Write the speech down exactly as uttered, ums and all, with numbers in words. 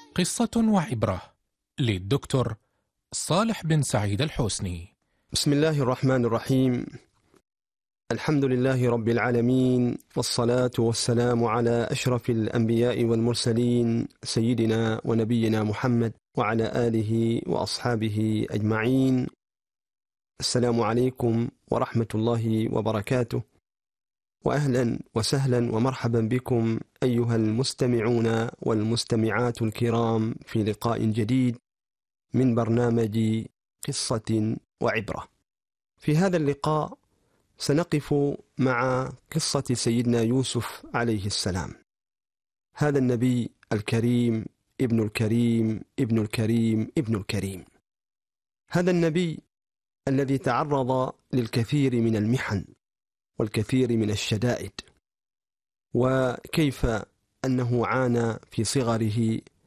قصة وعبرة للدكتور صالح بن سعيد الحوسني. بسم الله الرحمن الرحيم. الحمد لله رب العالمين، والصلاة والسلام على أشرف الأنبياء والمرسلين سيدنا ونبينا محمد وعلى آله وأصحابه أجمعين. السلام عليكم ورحمة الله وبركاته، وأهلا وسهلا ومرحبا بكم أيها المستمعون والمستمعات الكرام في لقاء جديد من برنامج قصة وعبرة. في هذا اللقاء سنقف مع قصة سيدنا يوسف عليه السلام، هذا النبي الكريم ابن الكريم ابن الكريم ابن الكريم، هذا النبي الذي تعرض للكثير من المحن والكثير من الشدائد، وكيف أنه عانى في صغره